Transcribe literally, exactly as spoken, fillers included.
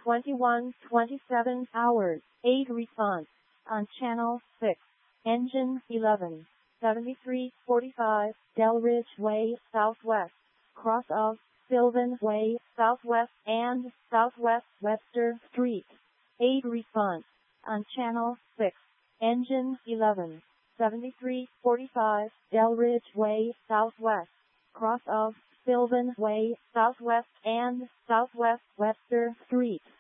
twenty-one twenty-seven hours, eight response. On channel six, engine eleven, seventy-three forty-five, Delridge Way, Southwest, cross of Sylvan Way, Southwest and Southwest Webster Street. eight response. On channel six, engine eleven, seventy-three forty-five, Delridge Way, Southwest, cross of Sylvan Way, Southwest and Southwest Webster Street.